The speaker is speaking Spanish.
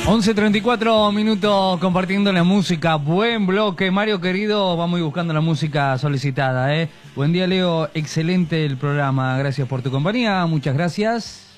11:34 minutos compartiendo la música. Buen bloque, Mario querido. Vamos a ir buscando la música solicitada, ¿eh? Buen día, Leo. Excelente el programa. Gracias por tu compañía. Muchas gracias.